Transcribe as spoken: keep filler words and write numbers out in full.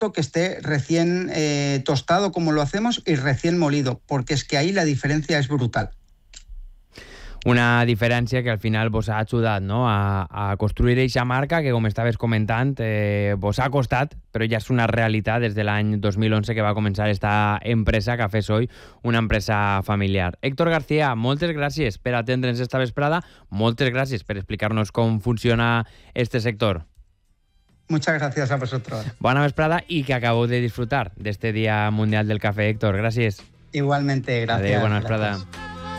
que esté recién eh, tostado como lo hacemos y recién molido, porque es que ahí la diferencia es brutal. Una diferència que al final vos ha ajudat, no?, a, a construir aquesta marca que, com estaves comentant, eh, vos ha costat, però ja és una realitat des de l'any dos mil onze que va començar esta empresa Cafè Soy, una empresa familiar. Héctor García, moltes gràcies per atendre'ns esta vesprada, moltes gràcies per explicar-nos com funciona este sector. Muchas gracias a vosotros. Bona vesprada i que acabeu de disfrutar d'este Dia Mundial del Cafè, Héctor. Gràcies. Igualmente, gracias. Adéu, bona vesprada. Gracias.